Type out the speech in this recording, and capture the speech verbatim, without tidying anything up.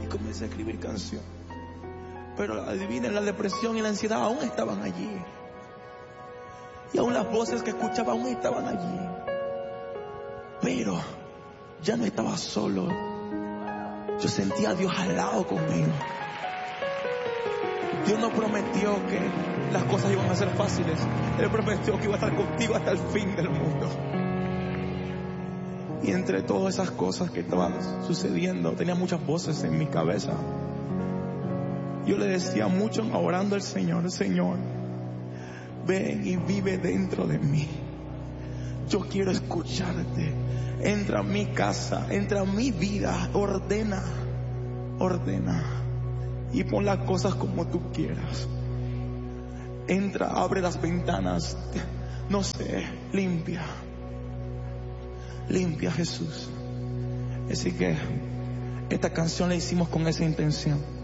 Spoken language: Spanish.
comencé a escribir canción. Pero adivinen, la depresión y la ansiedad aún estaban allí. Y aún las voces que escuchaba aún estaban allí. Pero ya no estaba solo. Yo sentía a Dios al lado conmigo. Dios no prometió que las cosas iban a ser fáciles. Él prometió que iba a estar contigo hasta el fin del mundo. Y entre todas esas cosas que estaban sucediendo, tenía muchas voces en mi cabeza. Yo le decía mucho orando al Señor: Señor, ven y vive dentro de mí. Yo quiero escucharte. Entra a mi casa, entra a mi vida, ordena, ordena y pon las cosas como tú quieras. Entra, abre las ventanas, no sé, limpia, limpia, Jesús. Así que esta canción la hicimos con esa intención.